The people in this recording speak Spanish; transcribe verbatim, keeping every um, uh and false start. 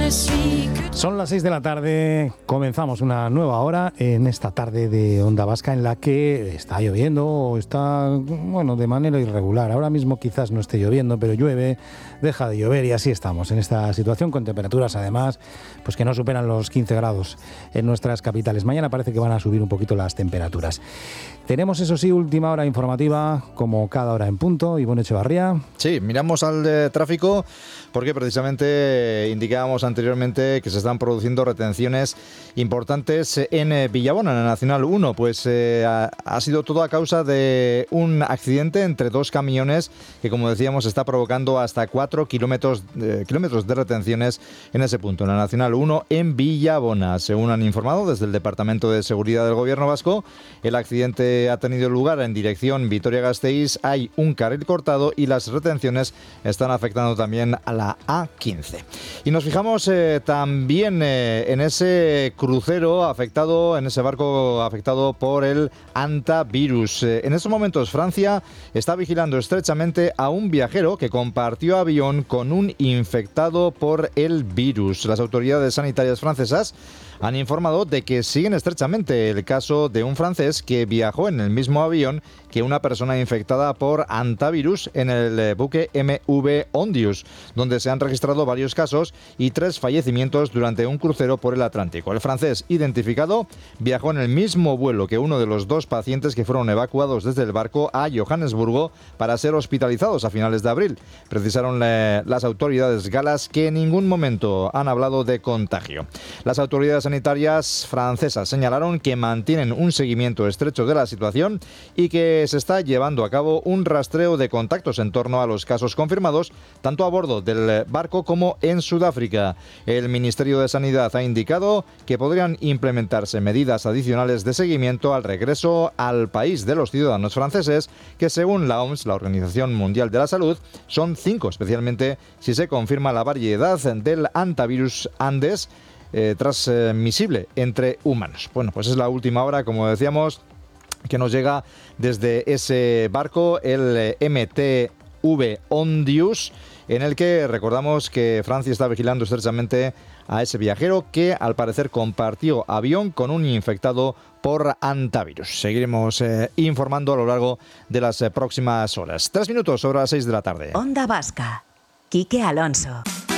Son las seis de la tarde, comenzamos una nueva hora en esta tarde de Onda Vasca en la que está lloviendo o está, bueno, de manera irregular. Ahora mismo quizás no esté lloviendo, pero llueve, deja de llover y así estamos en esta situación con temperaturas además pues que no superan los quince grados en nuestras capitales. Mañana parece que van a subir un poquito las temperaturas. Tenemos, eso sí, última hora informativa, como cada hora en punto. Ivonne Echevarría. Sí, miramos al eh, tráfico porque precisamente indicábamos anteriormente que se están produciendo retenciones importantes en eh, Villabona, en la Nacional uno. Pues eh, ha, ha sido todo a causa de un accidente entre dos camiones que, como decíamos, está provocando hasta cuatro kilómetros, eh, kilómetros de retenciones en ese punto, en la Nacional uno, en Villabona. Según han informado desde el Departamento de Seguridad del Gobierno Vasco, el accidente ha tenido lugar en dirección Vitoria-Gasteiz, hay un carril cortado y las retenciones están afectando también a la A quince. Y nos fijamos eh, también eh, en ese crucero afectado, en ese barco afectado por el hantavirus. Eh, en estos momentos Francia está vigilando estrechamente a un viajero que compartió avión con un infectado por el virus. Las autoridades sanitarias francesas han informado de que siguen estrechamente el caso de un francés que viajó en el mismo avión que una persona infectada por hantavirus en el buque M V Ondius, donde se han registrado varios casos y tres fallecimientos durante un crucero por el Atlántico. El francés identificado viajó en el mismo vuelo que uno de los dos pacientes que fueron evacuados desde el barco a Johannesburgo para ser hospitalizados a finales de abril. Precisaron eh, las autoridades galas que en ningún momento han hablado de contagio. Las autoridades sanitarias francesas señalaron que mantienen un seguimiento estrecho de la situación y que se está llevando a cabo un rastreo de contactos en torno a los casos confirmados, tanto a bordo del barco como en Sudáfrica. El Ministerio de Sanidad ha indicado que podrían implementarse medidas adicionales de seguimiento al regreso al país de los ciudadanos franceses, que según la O M S, la Organización Mundial de la Salud, son cinco, especialmente si se confirma la variedad del hantavirus Andes, Eh, transmisible entre humanos. Bueno, pues es la última hora, como decíamos, que nos llega desde ese barco, el M T V Ondius, en el que recordamos que Francia está vigilando estrechamente a ese viajero que al parecer compartió avión con un infectado por hantavirus. Seguiremos eh, informando a lo largo de las eh, próximas horas. Tres minutos sobre las seis de la tarde. Onda Vasca, Quique Alonso.